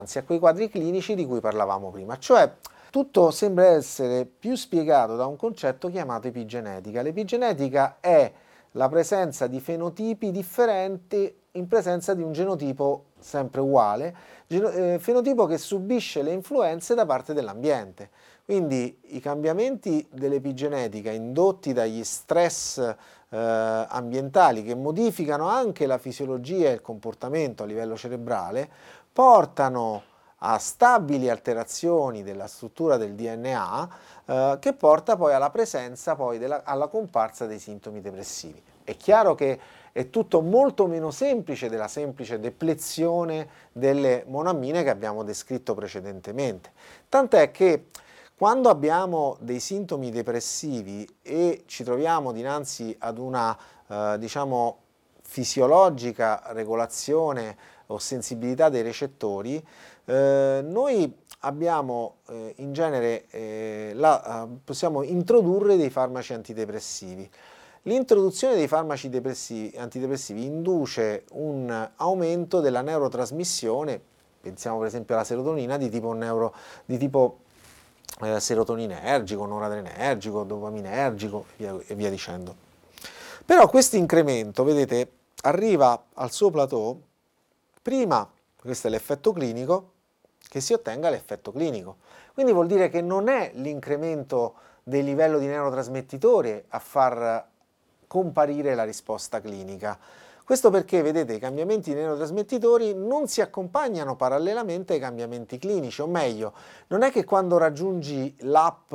a quei quadri clinici di cui parlavamo prima, cioè tutto sembra essere più spiegato da un concetto chiamato epigenetica. L'epigenetica è la presenza di fenotipi differenti in presenza di un genotipo sempre uguale, fenotipo che subisce le influenze da parte dell'ambiente. Quindi i cambiamenti dell'epigenetica indotti dagli stress ambientali che modificano anche la fisiologia e il comportamento a livello cerebrale portano a stabili alterazioni della struttura del DNA che porta poi alla presenza, alla comparsa dei sintomi depressivi. È chiaro che è tutto molto meno semplice della semplice deplezione delle monoammine che abbiamo descritto precedentemente. Tant'è che quando abbiamo dei sintomi depressivi e ci troviamo dinanzi ad una, diciamo, fisiologica regolazione o sensibilità dei recettori, noi abbiamo in genere possiamo introdurre dei farmaci antidepressivi. L'introduzione dei farmaci antidepressivi induce un aumento della neurotrasmissione, pensiamo per esempio alla serotonina di tipo serotoninergico, noradrenergico, dopaminergico e via dicendo. Però questo incremento, vedete, arriva al suo plateau prima, questo è l'effetto clinico, che si ottenga l'effetto clinico. Quindi vuol dire che non è l'incremento del livello di neurotrasmettitori a far comparire la risposta clinica. Questo perché, vedete, i cambiamenti dei neurotrasmettitori non si accompagnano parallelamente ai cambiamenti clinici, o meglio, non è che quando raggiungi l'app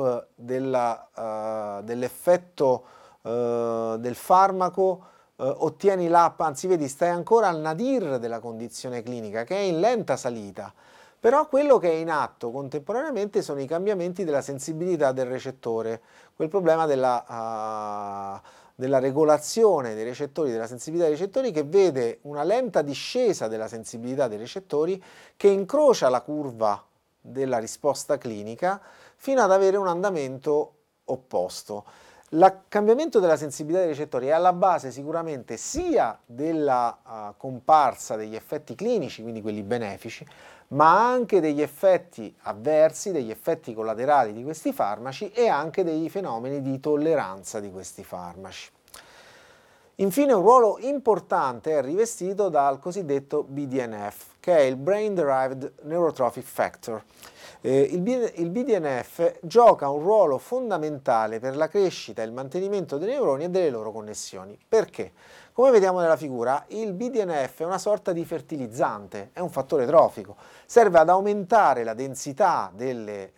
dell'effetto del farmaco ottieni l'app, anzi vedi, stai ancora al nadir della condizione clinica, che è in lenta salita. Però quello che è in atto contemporaneamente sono i cambiamenti della sensibilità del recettore, quel problema della regolazione dei recettori, della sensibilità dei recettori, che vede una lenta discesa della sensibilità dei recettori che incrocia la curva della risposta clinica fino ad avere un andamento opposto. Il cambiamento della sensibilità dei recettori è alla base sicuramente sia della comparsa degli effetti clinici, quindi quelli benefici, ma anche degli effetti avversi, degli effetti collaterali di questi farmaci e anche dei fenomeni di tolleranza di questi farmaci. Infine un ruolo importante è rivestito dal cosiddetto BDNF, che è il Brain Derived Neurotrophic Factor. Il BDNF gioca un ruolo fondamentale per la crescita e il mantenimento dei neuroni e delle loro connessioni. Perché? Come vediamo nella figura, il BDNF è una sorta di fertilizzante, è un fattore trofico, serve ad aumentare la densità dei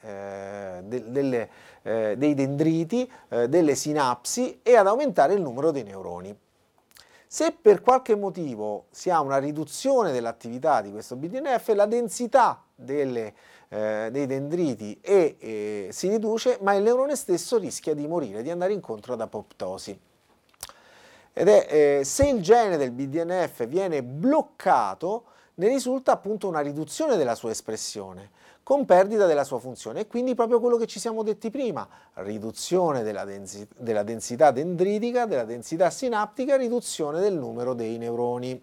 dendriti, delle sinapsi e ad aumentare il numero dei neuroni. Se per qualche motivo si ha una riduzione dell'attività di questo BDNF, la densità dei dendriti si riduce, ma il neurone stesso rischia di morire, di andare incontro ad apoptosi. Se il gene del BDNF viene bloccato, ne risulta appunto una riduzione della sua espressione, con perdita della sua funzione, e quindi proprio quello che ci siamo detti prima, riduzione della densità dendritica, della densità sinaptica, riduzione del numero dei neuroni.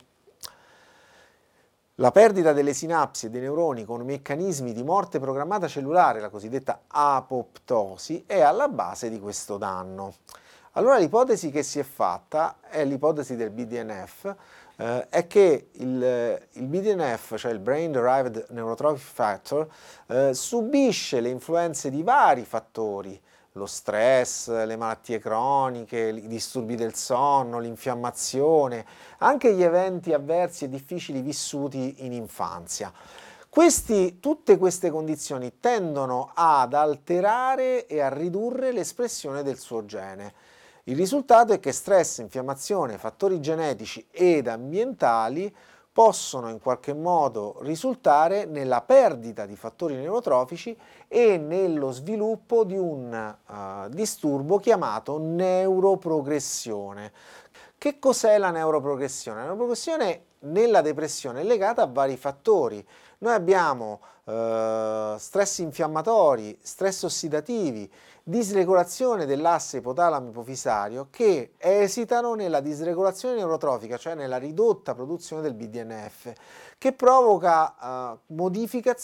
La perdita delle sinapsi e dei neuroni con meccanismi di morte programmata cellulare, la cosiddetta apoptosi, è alla base di questo danno. Allora l'ipotesi che si è fatta è l'ipotesi del BDNF, è che il BDNF, cioè il Brain Derived Neurotrophic Factor, subisce le influenze di vari fattori, lo stress, le malattie croniche, i disturbi del sonno, l'infiammazione, anche gli eventi avversi e difficili vissuti in infanzia. Tutte queste condizioni tendono ad alterare e a ridurre l'espressione del suo gene. Il risultato è che stress, infiammazione, fattori genetici ed ambientali possono in qualche modo risultare nella perdita di fattori neurotrofici e nello sviluppo di un disturbo chiamato neuroprogressione. Che cos'è la neuroprogressione? La neuroprogressione nella depressione è legata a vari fattori. Noi abbiamo stress infiammatori, stress ossidativi, disregolazione dell'asse ipotalamo-ipofisario che esitano nella disregolazione neurotrofica, cioè nella ridotta produzione del BDNF, che provoca modificazioni